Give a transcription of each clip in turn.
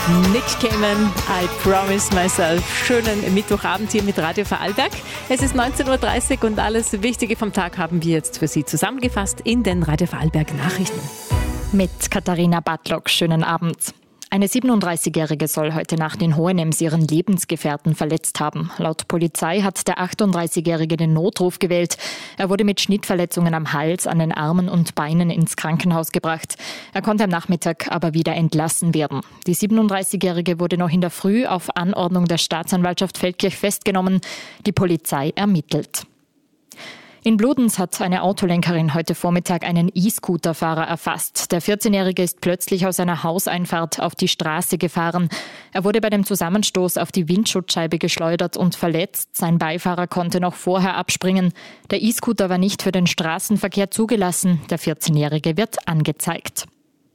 Nick Cayman, I Promise Myself. Schönen Mittwochabend hier mit Radio Vorarlberg. Es ist 19.30 Uhr und alles Wichtige vom Tag haben wir jetzt für Sie zusammengefasst in den Radio Vorarlberg Nachrichten. Mit Katharina Bartlock, schönen Abend. Eine 37-Jährige soll heute Nacht in Hohenems ihren Lebensgefährten verletzt haben. Laut Polizei hat der 38-Jährige den Notruf gewählt. Er wurde mit Schnittverletzungen am Hals, an den Armen und Beinen ins Krankenhaus gebracht. Er konnte am Nachmittag aber wieder entlassen werden. Die 37-Jährige wurde noch in der Früh auf Anordnung der Staatsanwaltschaft Feldkirch festgenommen. Die Polizei ermittelt. In Bludenz hat eine Autolenkerin heute Vormittag einen E-Scooter-Fahrer erfasst. Der 14-Jährige ist plötzlich aus einer Hauseinfahrt auf die Straße gefahren. Er wurde bei dem Zusammenstoß auf die Windschutzscheibe geschleudert und verletzt. Sein Beifahrer konnte noch vorher abspringen. Der E-Scooter war nicht für den Straßenverkehr zugelassen. Der 14-Jährige wird angezeigt.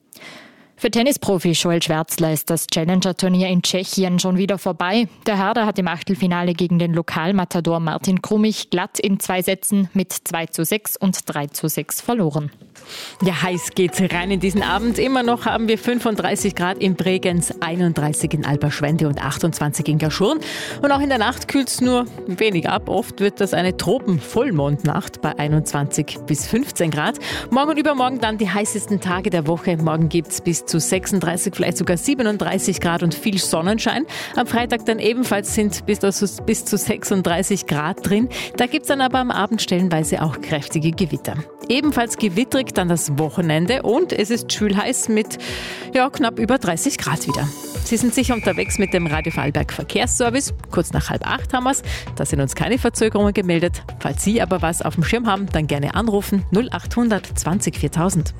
Für Tennisprofi Joel Schwärzler ist das Challenger-Turnier in Tschechien schon wieder vorbei. Der Herder hat im Achtelfinale gegen den Lokalmatador Martin Krumich glatt in 2 Sätzen mit 2:6 und 3:6 verloren. Ja, heiß geht's rein in diesen Abend. Immer noch haben wir 35 Grad in Bregenz, 31 in Alberschwende und 28 in Gaschurn. Und auch in der Nacht kühlt's nur wenig ab. Oft wird das eine Tropen-Vollmondnacht bei 21 bis 15 Grad. Morgen und übermorgen dann die heißesten Tage der Woche. Morgen gibt's bis zu 36, vielleicht sogar 37 Grad und viel Sonnenschein. Am Freitag dann ebenfalls sind bis zu 36 Grad drin. Da gibt's dann aber am Abend stellenweise auch kräftige Gewitter. Ebenfalls gewittrig dann das Wochenende und es ist schwül-heiß mit knapp über 30 Grad wieder. Sie sind sicher unterwegs mit dem Radio Vorarlberg Verkehrsservice. Kurz nach 7:30 haben wir es. Da sind uns keine Verzögerungen gemeldet. Falls Sie aber was auf dem Schirm haben, dann gerne anrufen 0800 20 4000.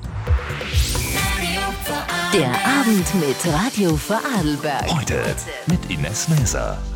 Der Abend mit Radio Vorarlberg. Heute mit Ines Maeser.